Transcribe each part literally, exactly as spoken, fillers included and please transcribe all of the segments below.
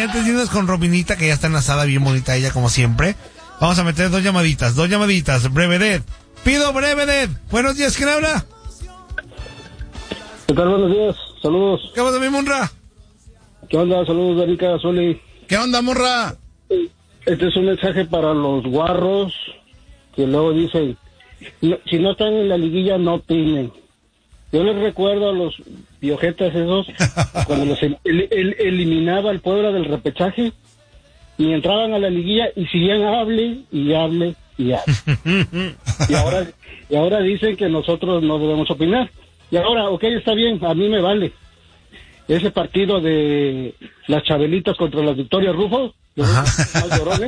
antes de irnos con Robinita, que ya está enlazada, bien bonita ella como siempre, vamos a meter dos llamaditas, dos llamaditas, Brevedet. Pido Brevedet. Buenos días, ¿quién habla? ¿Qué tal? Buenos días, saludos. ¿Qué pasa, mi Munra? ¿Qué onda? Saludos, Danica, Zuli. ¿Qué onda, Morra? Este es un mensaje para los guarros que luego dicen, no, si no están en la liguilla, no opinen. Yo les recuerdo a los piojetas esos, cuando los el, el, el, eliminaba el Puebla del repechaje, y entraban a la liguilla y seguían hable y hable y hable. y ahora y ahora dicen que nosotros no debemos opinar. Y ahora, ok, está bien, a mí me vale. Ese partido de las Chabelitas contra las Victorias Rufo, los dos más llorones,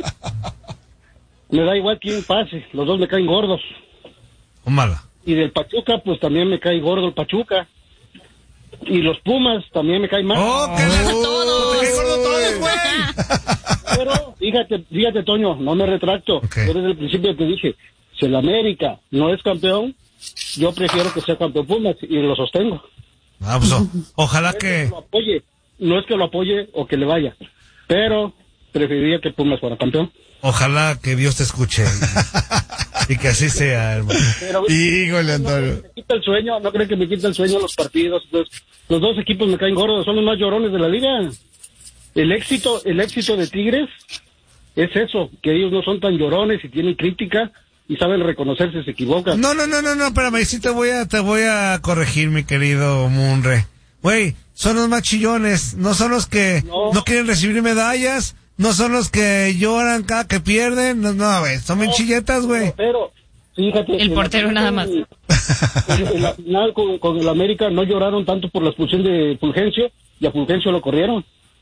me da igual quién pase, los dos me caen gordos. Mala. Y del Pachuca, pues también me cae gordo el Pachuca. Y los Pumas también me caen mal. ¡Oh, qué oh, todos! ¡Te cae gordo todos, güey! Pero, fíjate, fíjate, Toño, no me retracto. Okay. Yo desde el principio te dije, si el América no es campeón, yo prefiero que sea campeón Pumas, y lo sostengo. Ah, pues, o, ojalá no que... Es que lo apoye, no es que lo apoye o que le vaya, pero preferiría que Pumas fuera campeón. Ojalá que Dios te escuche y, y que así sea, hermano. Pero, Híjole, Antonio. No, me quita el sueño, no creo que me quita el sueño los partidos. Los, los dos equipos me caen gordos, son los más llorones de la liga. El éxito, el éxito de Tigres es eso, que ellos no son tan llorones y tienen crítica y saben reconocerse, se equivocan. No, no, no, no, no, espérame, sí te voy a, te voy a corregir, mi querido Munre. Güey, son los más chillones, no son los que no, no quieren recibir medallas, no son los que lloran cada que pierden, no, no, güey, son bien no, chilletas, güey. Pero, fíjate. El portero nada más. En, en la final con, con el América no lloraron tanto por la expulsión de Fulgencio, y a Fulgencio lo corrieron.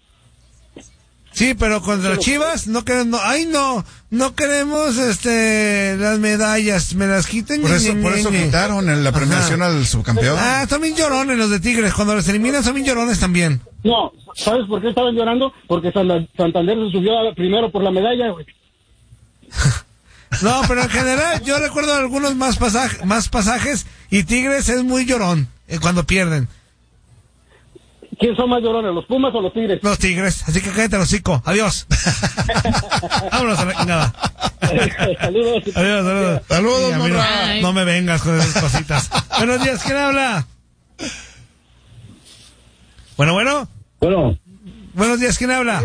Sí, pero contra las Chivas no queremos, no, ay no, no queremos este las medallas, me las quiten. Por eso, por eso quitaron en la premiación Ajá. al subcampeón. Ah, son bien llorones los de Tigres, cuando los eliminan son bien llorones también. No, ¿sabes por qué estaban llorando? Porque Santander se subió primero por la medalla, güey. No, pero en general yo recuerdo algunos más pasajes, más pasajes y Tigres es muy llorón eh, cuando pierden. ¿Quién son más llorones, los Pumas o los Tigres? Los Tigres, así que cállate el hocico. Adiós. Vámonos a la chingada. Saludos. Adiós, saludos. Saludos, sí, no, no me vengas con esas cositas. Buenos días, ¿quién habla? Bueno, bueno. Bueno. Buenos días, ¿quién habla?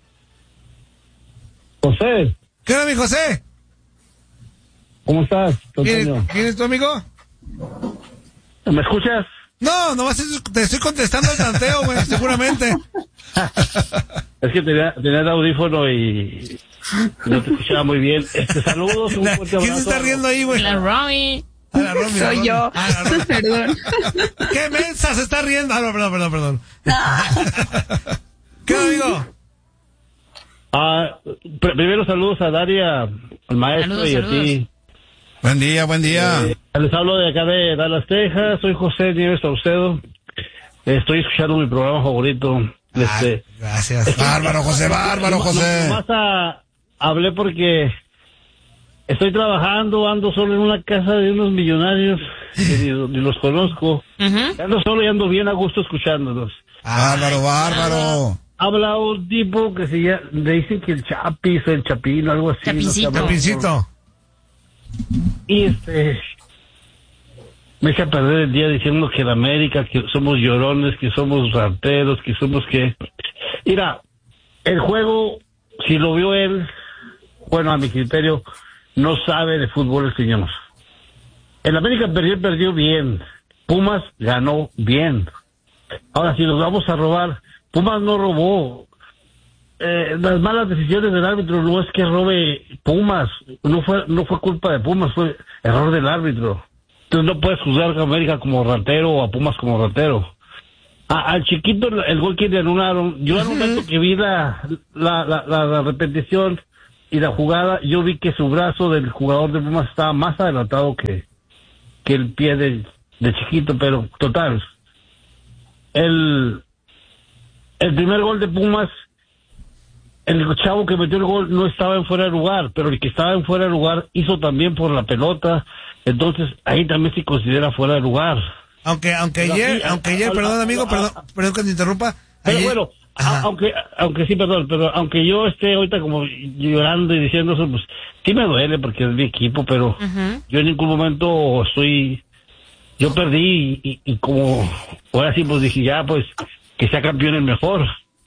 José. ¿Qué onda, mi José? ¿Cómo estás? ¿Quién, ¿Quién es tu amigo? ¿Me escuchas? No, nomás te estoy contestando al tanteo, güey, seguramente. Es que tenía, tenía el audífono y no te escuchaba muy bien. Este, saludos, un fuerte abrazo. ¿Quién se está riendo ahí, güey? La Romy. Ah, la Romy. Soy la Romy. yo. Ah, la Romy. Perdón. ¿Qué mensa se está riendo? Ah, no, perdón, perdón, perdón. ¿Qué amigo? Ah, pr- primero saludos a Daria, al maestro Saludos, y a saludos. ti. Buen día, buen día. Eh, les hablo de acá de Dallas, Texas. Soy José Nieves Saucedo. Estoy escuchando mi programa favorito. Este, Ah, gracias. Bárbaro, José, bárbaro, José. Nomás a, hablé porque estoy trabajando, ando solo en una casa de unos millonarios que ni, ni los conozco. Uh-huh. Ando solo y ando bien a gusto escuchándolos. Bárbaro, bárbaro. Habla un tipo que se llama, le dicen que el Chapis o el Chapino, algo así. Chapincito. No sé, Chapincito. Y este me echa a perder el día diciendo que la América, que somos llorones, que somos rateros, que somos que... Mira, el juego, si lo vio él, bueno, a mi criterio, no sabe de fútbol el señor. El América perdió, perdió bien. Pumas ganó bien. Ahora, si nos vamos a robar, Pumas no robó. Eh, las malas decisiones del árbitro no es que robe Pumas, no fue no fue culpa de Pumas, fue error del árbitro. Entonces no puedes juzgar a América como ratero o a Pumas como ratero. A, al chiquito el, el gol que le anularon, yo al momento que vi la la, la la la repetición y la jugada, yo vi que su brazo del jugador de Pumas estaba más adelantado que que el pie de, de chiquito, pero total. El el primer gol de Pumas, el chavo que metió el gol no estaba en fuera de lugar, pero el que estaba en fuera de lugar hizo también por la pelota, entonces ahí también se considera fuera de lugar. Aunque, aunque Pero ayer, aquí, aunque a- ayer, a- perdón a- amigo, a- perdón, a- perdón que te interrumpa. Pero Ayer, bueno, a- aunque, aunque sí, perdón, pero aunque yo esté ahorita como llorando y diciendo eso, pues sí me duele porque es mi equipo, pero Ujú. yo en ningún momento estoy, yo perdí y, y, y como ahora sí pues dije ya pues que sea campeón el mejor.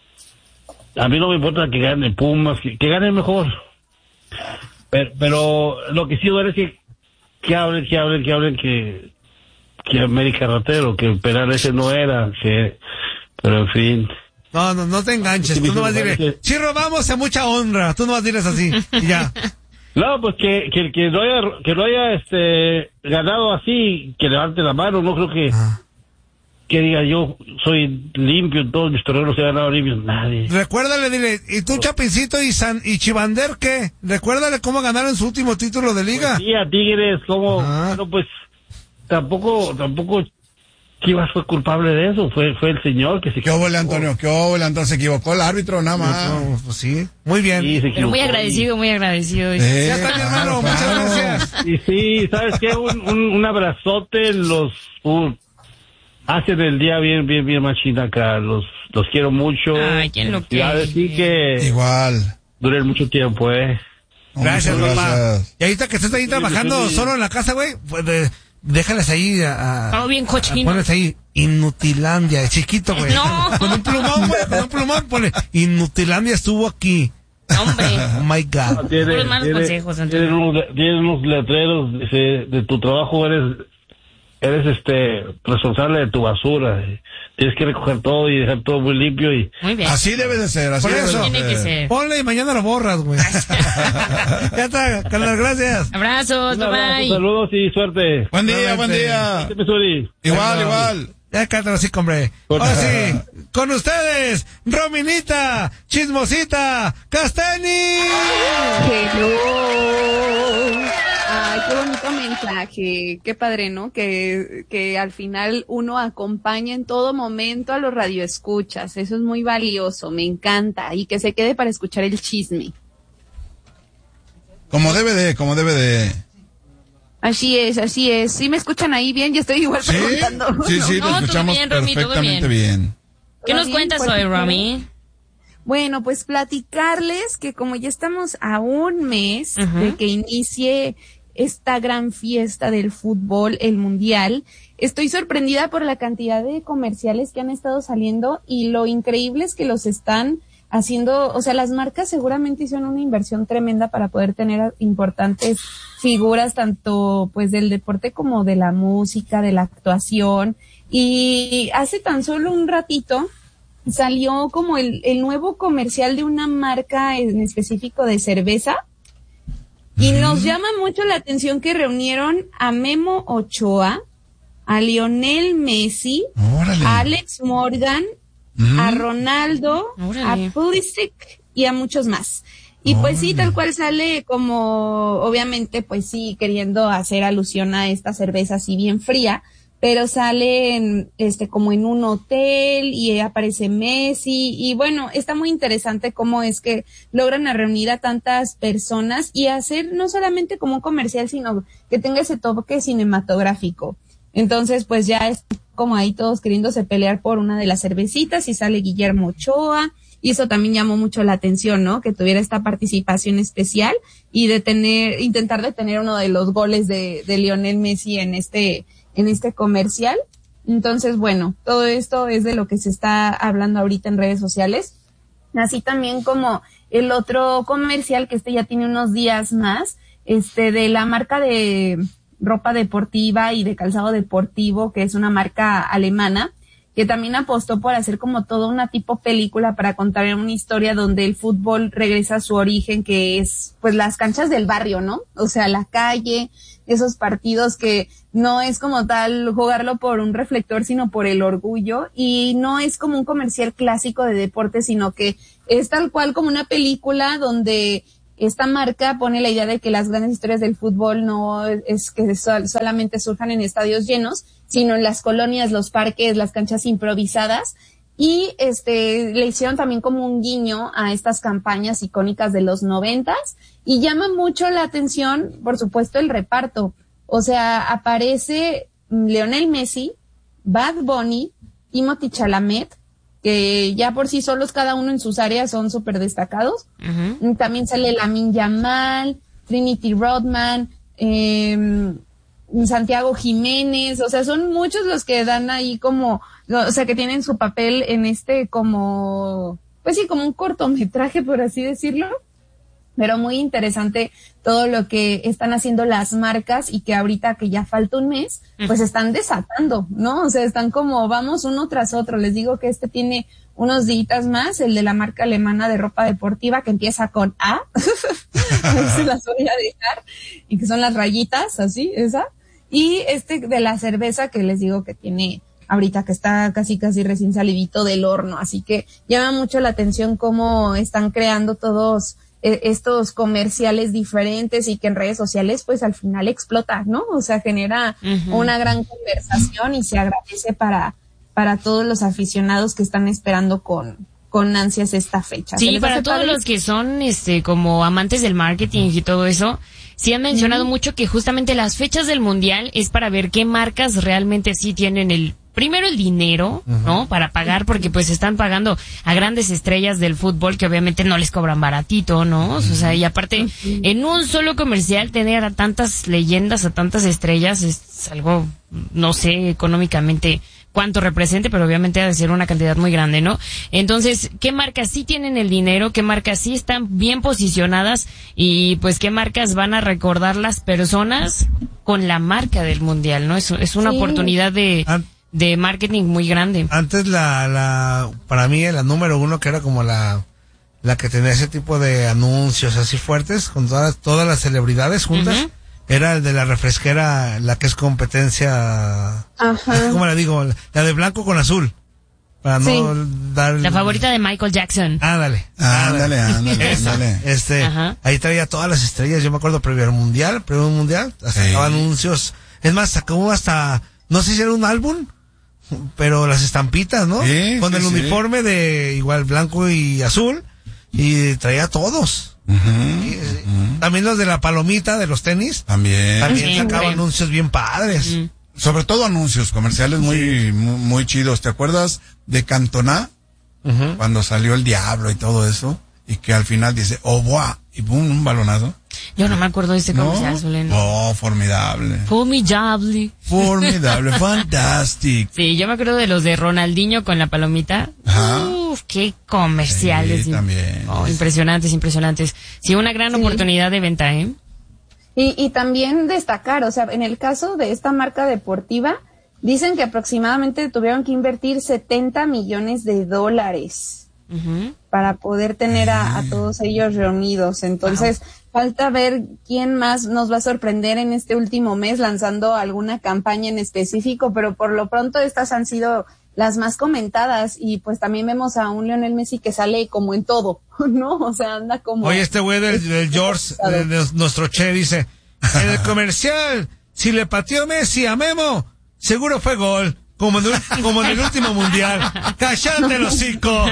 A mí no me importa que gane Pumas, que, que gane el mejor. Pero, pero lo que sí duele es que, que hablen, que hablen, que hablen que, que América ratero, que Peral ese no era, que, pero en fin. No, no, no te enganches. Tú no vas a decir, sí robamos a mucha honra. Tú no vas a decir así. Y ya. No, pues que, que, que lo haya, que lo haya, este, ganado así, que levante la mano, no creo que, Ah. que diga yo soy limpio en todos mis torneos, he ganado limpios, nadie. Recuérdale, dile, ¿y tú, Chapincito y San y Chivander qué? Recuérdale cómo ganaron su último título de liga. Sí, a Tigres, como, Ah. bueno, pues, tampoco, tampoco Chivas fue culpable de eso, fue, fue el señor que se ¿Qué hubo, Antonio? ¿Qué hubo, Antonio? Se equivocó el árbitro, nada más. No, pues sí. Muy bien. Sí, se Pero equivocó. muy agradecido, muy agradecido. Eh, Ya está, mi hermano. claro, Muchas claro. gracias. Y sí, ¿sabes qué? Un, un, un abrazote, los uh, hacen el día bien, bien, bien machina acá. Los, los quiero mucho. Ay, ¿quién lo Felicidades, quiere? sí que Igual. duren mucho tiempo, eh. Gracias, Muchas papá. gracias. Y ahorita que estés ahí trabajando sí. solo en la casa, güey, pues de- déjales ahí a, a- Oh, bien cochino. pones ahí Inutilandia, chiquito, güey. No. Con un plumón, güey, con un plumón, ponle Inutilandia estuvo aquí. Hombre. Oh my God. Tiene- Puros malos tiene- consejos, tiene Antonio. unos, tiene unos letreros de, de tu trabajo, eres, eres este, responsable de tu basura. Tienes que recoger todo y dejar todo muy limpio y Muy bien. Así debe de ser, así Por debe eso. de Tiene que ser. Ponle y mañana lo borras, güey. Ya está, carnal, gracias. Abrazos, un bye abrazo, bye. saludos y suerte. Buen día, buen Nuevamente. día. Missouri. Igual, igual. Ya cántalo así, hombre. Ahora sí, con ustedes, Rominita, Chismosita, Casteni. Hello. Ay, qué bonito mensaje. Qué padre, ¿no? Que, que al final uno acompaña en todo momento a los radioescuchas. Eso es muy valioso. Me encanta. Y que se quede para escuchar el chisme. Como debe de, como debe de. Así es, así es. ¿Sí me escuchan ahí bien? Yo estoy igual Sí, preguntando. sí, sí, No, lo todo escuchamos bien, Romy, todo perfectamente bien. bien. ¿Qué nos Bien, cuentas pues, hoy, ¿qué Romy? Bueno, pues platicarles que como ya estamos a un mes Ujú. de que inicie esta gran fiesta del fútbol, el mundial, estoy sorprendida por la cantidad de comerciales que han estado saliendo y lo increíble es que los están haciendo, o sea, las marcas seguramente hicieron una inversión tremenda para poder tener importantes figuras tanto pues del deporte como de la música, de la actuación. Y hace tan solo un ratito salió como el, el nuevo comercial de una marca en específico de cerveza y nos llama mucho la atención que reunieron a Memo Ochoa, a Lionel Messi, Órale. a Alex Morgan, Mm. a Ronaldo, Órale. a Pulisic y a muchos más. Y pues sí, tal cual sale como, obviamente, pues sí, queriendo hacer alusión a esta cerveza así bien fría, pero sale en, este, como en un hotel y aparece Messi y bueno, está muy interesante cómo es que logran a reunir a tantas personas y hacer no solamente como un comercial, sino que tenga ese toque cinematográfico. Entonces, pues ya es como ahí todos queriéndose pelear por una de las cervecitas y sale Guillermo Ochoa y eso también llamó mucho la atención, ¿no? Que tuviera esta participación especial y de tener, intentar detener uno de los goles de, de Lionel Messi en este, en este comercial. Entonces, bueno, todo esto es de lo que se está hablando ahorita en redes sociales. Así también como el otro comercial que este ya tiene unos días más, este, de la marca de ropa deportiva y de calzado deportivo, que es una marca alemana, que también apostó por hacer como toda una tipo película para contar una historia donde el fútbol regresa a su origen, que es pues las canchas del barrio, ¿no? O sea, la calle, esos partidos que no es como tal jugarlo por un reflector, sino por el orgullo, y no es como un comercial clásico de deporte, sino que es tal cual como una película donde esta marca pone la idea de que las grandes historias del fútbol no es que sol, solamente surjan en estadios llenos, sino en las colonias, los parques, las canchas improvisadas. Y este le hicieron también como un guiño a estas campañas icónicas de los noventas y llama mucho la atención, por supuesto, el reparto. O sea, aparece Lionel Messi, Bad Bunny, Timothée Chalamet, que ya por sí solos cada uno en sus áreas son súper destacados. Ujú. También sale Lamine Yamal, Trinity Rodman, eh, Santiago Jiménez, o sea, son muchos los que dan ahí como, o sea, que tienen su papel en este como, pues sí, como un cortometraje, por así decirlo. Pero muy interesante todo lo que están haciendo las marcas y que ahorita que ya falta un mes, pues están desatando, ¿no? O sea, están como vamos uno tras otro. Les digo que este tiene unos días más, el de la marca alemana de ropa deportiva que empieza con A, se las voy a dejar, y que son las rayitas, así, esa. Y este de la cerveza que les digo que tiene ahorita que está casi casi recién salidito del horno. Así que llama mucho la atención cómo están creando todos estos comerciales diferentes y que en redes sociales pues al final explota, ¿no? O sea, genera uh-huh. una gran conversación y se agradece para para todos los aficionados que están esperando con con ansias esta fecha. Sí, para todos padre? los que son este como amantes del marketing y todo eso, sí han mencionado uh-huh. mucho que justamente las fechas del mundial es para ver qué marcas realmente sí tienen el primero el dinero, uh-huh. ¿no? Para pagar, porque pues están pagando a grandes estrellas del fútbol que obviamente no les cobran baratito, ¿no? Uh-huh. O sea, y aparte, uh-huh. en un solo comercial tener a tantas leyendas, a tantas estrellas, es algo, no sé, económicamente cuánto represente, pero obviamente ha de ser una cantidad muy grande, ¿no? Entonces, ¿qué marcas sí tienen el dinero? ¿Qué marcas sí están bien posicionadas? Y pues, ¿qué marcas van a recordar las personas con la marca del mundial, ¿no? Es, es una sí. oportunidad de... An- de marketing muy grande. Antes la, la, para mí la número uno que era como la, la que tenía ese tipo de anuncios así fuertes con todas, todas las celebridades juntas, uh-huh. era el de la refresquera, la que es competencia, ajá. ¿cómo la digo? La de blanco con azul. Para sí. no dar... La favorita de Michael Jackson. Ándale. Ándale, ándale, ándale. Este, ajá. ahí traía todas las estrellas, yo me acuerdo previo al mundial, previo al mundial, sacaba sí. anuncios. Es más, sacó hasta, no sé si era un álbum, pero las estampitas, ¿no? Sí, con sí, el sí. uniforme de igual blanco y azul y traía todos. Uh-huh, y, uh-huh. También los de la palomita de los tenis. También. También sí, sacaba sí. anuncios bien padres. Uh-huh. Sobre todo anuncios comerciales muy, sí. muy, muy chidos. ¿Te acuerdas de Cantona? Uh-huh. Cuando salió el diablo y todo eso. Y que al final dice, oh, buah, y boom, un balonazo. Yo no me acuerdo de ese comercial, ¿No? Soleno. Oh, formidable. Formidable. Formidable, fantastic. Sí, yo me acuerdo de los de Ronaldinho con la palomita. Ajá. Uf, qué comerciales. Sí, también. Oh, impresionantes, impresionantes. Sí, una gran sí. oportunidad de venta, ¿eh? Y, y también destacar, o sea, en el caso de esta marca deportiva, dicen que aproximadamente tuvieron que invertir setenta millones de dólares. Uh-huh. Para poder tener a, a todos ellos reunidos. Entonces, wow. falta ver quién más nos va a sorprender en este último mes lanzando alguna campaña en específico, pero por lo pronto estas han sido las más comentadas y pues también vemos a un Lionel Messi que sale como en todo, ¿no? O sea, anda como... Oye, este güey del, del George, de, de nuestro Che, dice, en el comercial, si le pateó Messi a Memo, seguro fue gol. Como en, el, como en el último mundial. ¡Cállate el hocico!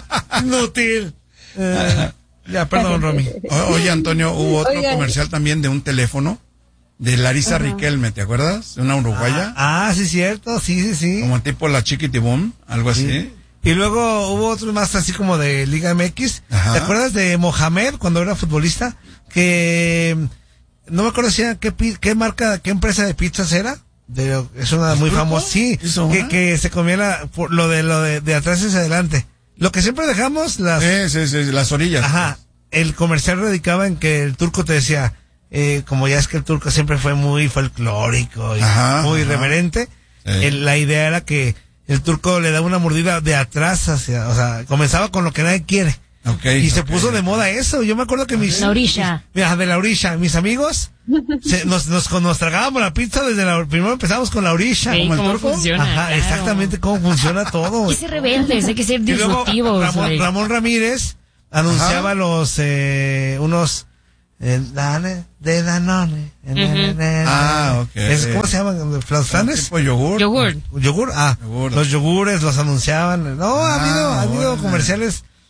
Inútil. Eh, ya, perdón, Romy. O, oye, Antonio, hubo otro Oigan. comercial también de un teléfono de Larisa uh-huh. Riquelme, ¿te acuerdas? De una uruguaya. Ah, ah, sí, cierto, sí, sí, sí. Como tipo la Chiquitibum, algo sí. así. Y luego hubo otros más así como de Liga M X. Ajá. ¿Te acuerdas de Mohamed cuando era futbolista? Que no me acuerdo si era qué, qué marca, qué empresa de pizzas era. De, es una muy famosa, sí, que, que se comía la, por lo de lo de, de atrás hacia adelante. Lo que siempre dejamos, las... Sí, sí, sí, las orillas. Ajá. El comercial radicaba en que el turco te decía, eh, como ya es que el turco siempre fue muy folclórico y ajá, muy ajá. irreverente, sí. el, la idea era que el turco le daba una mordida de atrás hacia, o sea, comenzaba con lo que nadie quiere. Okay, y se okay, puso okay. de moda eso. Yo me acuerdo que mis... La orilla. Mis, mira, de la orilla. Mis amigos, se, nos, nos, nos tragábamos la pizza desde la... Primero empezamos con la orilla. Sí, como el ¿cómo turco. funciona? Ajá, claro. exactamente cómo funciona todo. Hay que ser rebeldes, hay que ser disruptivos. Y luego Ramón, Ramón Ramírez anunciaba ajá. los... Eh, unos... Eh, Dane, de Danone. Uh-huh. Ah, ok. Es, ¿cómo se llaman? ¿Flautanes? ¿Tipo yogur? Yogur. ¿Yogur? Ah, yogur. Los yogures los anunciaban. No, ah, ha habido, ha habido comerciales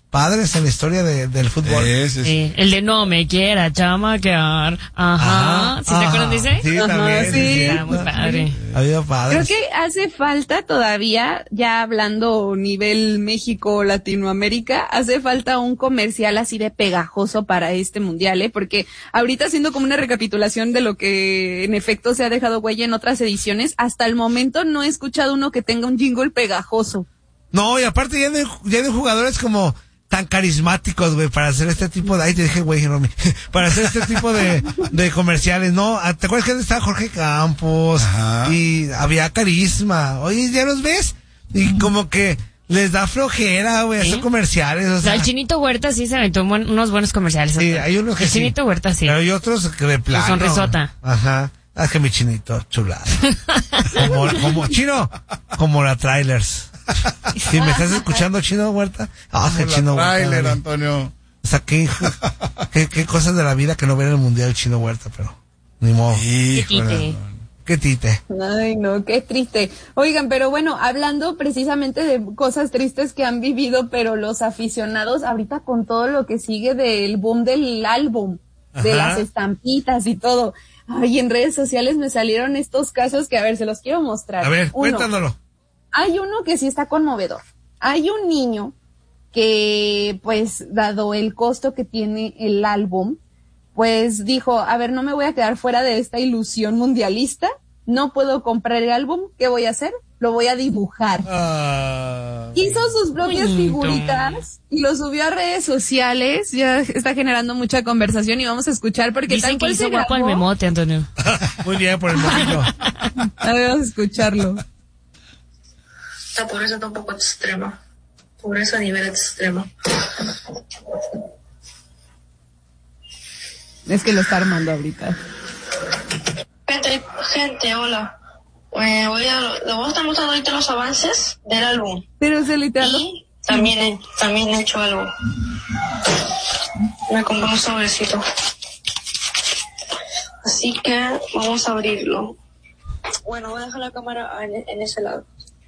padres en la historia de, del fútbol. Sí, sí, sí. Sí, el de no me quiera chamaquear. Ajá. Ajá, ¿Sí te ajá. acuerdan de ese? Sí, Ajá, también. sí. sí, Era muy padre. Ha habido padres. Creo que hace falta todavía, ya hablando nivel México, Latinoamérica, hace falta un comercial así de pegajoso para este mundial, ¿eh? Porque ahorita haciendo como una recapitulación de lo que en efecto se ha dejado huella en otras ediciones, hasta el momento no he escuchado uno que tenga un jingle pegajoso. No, y aparte ya no hay, ya no hay jugadores como tan carismáticos, güey, para hacer este tipo de... Ay, te dije, güey, Romy. Para hacer este tipo de, de comerciales, ¿no? ¿Te acuerdas que estaba Jorge Campos? Ajá. Y había carisma. Oye, ¿ya los ves? Y como que les da flojera, güey, hacer ¿Sí? comerciales, o O sea, sea... el Chinito Huerta sí se aventó buen- unos buenos comerciales. Sí, hasta. hay unos que El sí. Chinito Huerta sí. Pero hay otros que de plano... sonrisota. Ajá. Ah, que mi chinito, chulada. Como, como, chino, como la trailers. Si me estás escuchando, Chino Huerta. Ah, que Por la Chino Huerta. tráiler, güey. Antonio. O sea, qué, qué, qué cosas de la vida que no ven en el mundial Chino Huerta, pero ni modo. Híjole. Qué tite. Ay, no, qué triste. Oigan, pero bueno, hablando precisamente de cosas tristes que han vivido, pero los aficionados ahorita con todo lo que sigue del boom del álbum, de Ajá. las estampitas y todo. Ay, en redes sociales me salieron estos casos que, a ver, se los quiero mostrar. A ver, Uno, cuéntanoslo. hay uno que sí está conmovedor. Hay un niño que, pues, dado el costo que tiene el álbum, pues dijo, a ver, no me voy a quedar fuera de esta ilusión mundialista, no puedo comprar el álbum, ¿qué voy a hacer? Lo voy a dibujar. Ah, Hizo sus propias Bonito. figuritas y lo subió a redes sociales, ya está generando mucha conversación y vamos a escuchar porque Dicen tal que cual hizo se guapo el grabó. memote, Antonio. muy bien por el momento. A ver, vamos a escucharlo. La pobreza está un poco extrema. Pobreza a nivel extremo. Es que lo está armando ahorita. Gente, gente, hola. Eh, voy a, le voy a estar mostrando ahorita los avances del álbum. Pero se literal... Y también he, también he hecho algo. Me compré un sobrecito. Así que vamos a abrirlo. Bueno, voy a dejar la cámara en, en ese lado.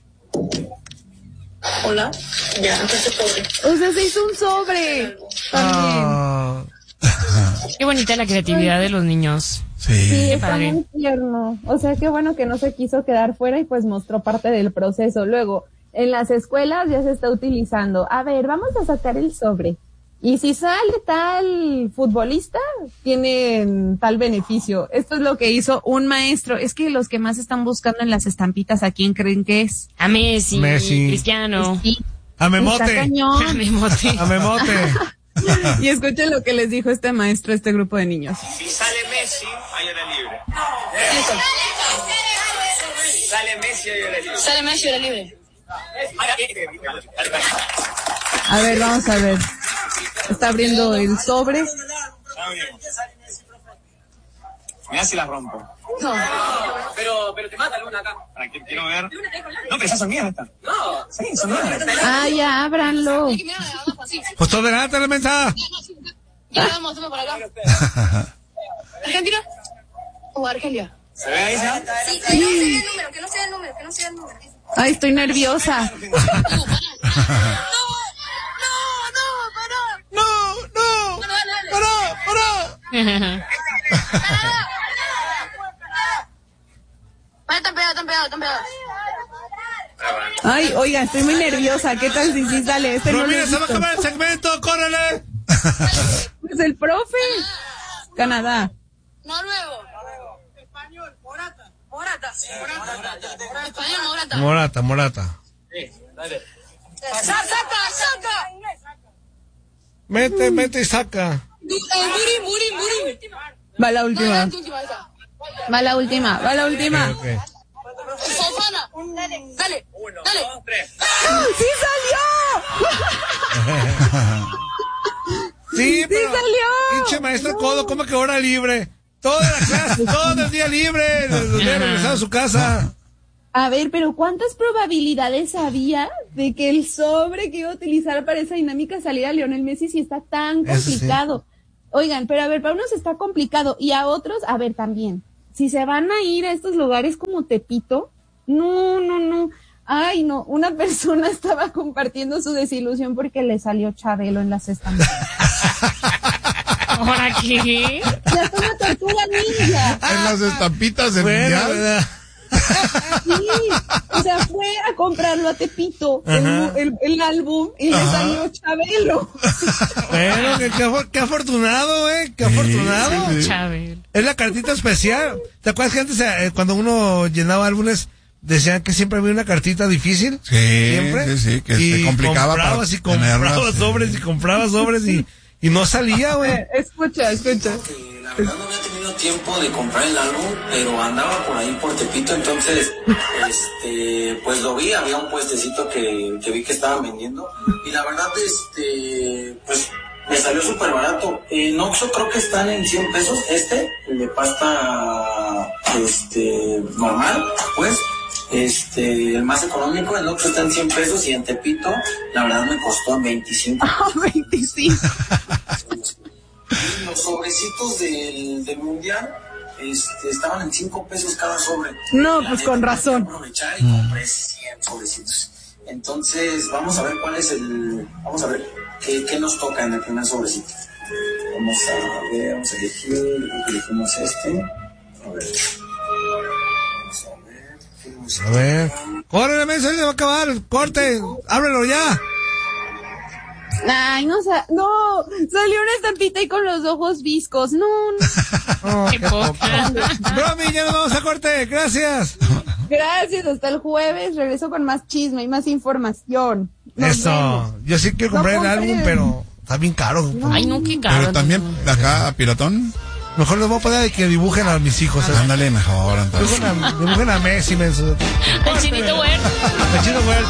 Hola. Ya, entonces pobre. O sea, se hizo un sobre. También. Ah, Qué bonita la creatividad de los niños. Sí, Sí. está padre. muy tierno. O sea, qué bueno que no se quiso quedar fuera y pues mostró parte del proceso. Luego, en las escuelas ya se está utilizando. A ver, vamos a sacar el sobre. Y si sale tal futbolista, tienen tal beneficio. Esto es lo que hizo un maestro. Es que los que más están buscando en las estampitas, ¿a quién creen que es? A Messi, Messi. Cristiano. Sí, a está Memote. A cañón. Memote. A Memote. Y escuchen lo que les dijo este maestro a este grupo de niños. Si sale Messi, hay hora libre. Sale Messi, hay hora libre. Sale Messi, era libre. A ver, vamos a ver. Está abriendo el sobre. Mirá si la rompo. No. Pero, pero te mata Luna acá. ¿Para qué? Quiero ver. No, pero esas son mías estas. No. Sí, son mías. Ah, ya, ábranlo. Pues todo delante la mensaje. Ya vamos, vamos por acá. ¿Argentina? ¿O Argelia? ¿Se ve ahí ya? Sí, que no se vea el número, que no se vea el número, que no se vea el número. Ay, estoy nerviosa. No, no. Pará, pará. Ah, están pegados, están pegados, están pegados. Ay, oiga, estoy muy nerviosa. ¿Qué tal si sí sale? Este no lo he Romina, se va a visto. acabar el segmento, córrele. Es el profe. Canadá. Noruego. Español, Morata. Morata. Morata. Español, Morata. Morata, Morata. Saca, saca. Mete, mete y saca. Muri, muri, muri. Va la última. última, esa. Va la última. Va la última. Ok, ok. Fofana. Dale. Dale. Uno, Dale. dos, tres. ¡Ah, ¡sí salió! Sí, pero... salió! Pinche maestro Codo, ¿cómo que hora libre? Toda la clase, todo el día libre. Los días regresado a su casa. A ver, pero ¿cuántas probabilidades había de que el sobre que iba a utilizar para esa dinámica saliera Lionel Messi si está tan Eso sí. complicado? Oigan, pero a ver, para unos está complicado y a otros, a ver, también. Si se van a ir a estos lugares como Tepito, no, no, no. Ay, no, una persona estaba compartiendo su desilusión porque le salió Chabelo en las estampas. ¿Ahora qué? Ya está una tortuga ninja. En las estampitas del Bueno, mundial. ¿verdad? Sí, o sea, fue a comprarlo a Tepito, el, el, el álbum, y le Ajá. salió Chabelo. Bueno, qué, qué, qué afortunado, eh, qué afortunado. sí, sí. Chabel. Es la cartita especial. ¿Te acuerdas que antes, eh, cuando uno llenaba álbumes, decían que siempre había una cartita difícil? Sí, Siempre. sí, sí, que y se complicaba para comprabas y comprabas tenerlas, sí. sobres y comprabas sobres y, y no salía, güey. Eh, escucha, escucha. Que la verdad no había tenido tiempo de comprar el álbum, pero andaba por ahí por Tepito, entonces, este, pues lo vi, había un puestecito que, que vi que estaban vendiendo, y la verdad, este, pues, me salió súper barato. En Oxxo creo que están en cien pesos, este, el de pasta, este, normal, pues, este, el más económico, en Oxxo está en cien pesos, y en Tepito, la verdad me costó veinticinco. Ah, veinticinco. Los sobrecitos del, del mundial este, estaban en cinco pesos cada sobre. No, La pues neta, con tuve que razón. aprovechar y compré cien sobrecitos. Entonces, vamos a ver cuál es el. Vamos a ver qué, qué nos toca en el primer sobrecito. Vamos a ver, vamos a elegir. Creo que elegimos este. A ver. Vamos a ver. elegimos A ver. Corre la mesa, se va a acabar. Corte. Ábrelo ya. Ay, no, sa- no, salió una estampita ahí con los ojos viscos. No, no. Oh, Qué poca. Bromi, ya nos vamos a corte. Gracias. Gracias, hasta el jueves regreso con más chisme y más información. Nos Eso. vemos. Yo sí quiero comprar No el compren. álbum, pero está bien caro. Ay, no, qué caro. Pero también acá a Piratón. Mejor les voy a poner que dibujen a mis hijos. ¿eh? Ándale mejor, entonces. Dibujen a, dibujen a Messi, menso. El Chinito Huerta. El Chino Huerta.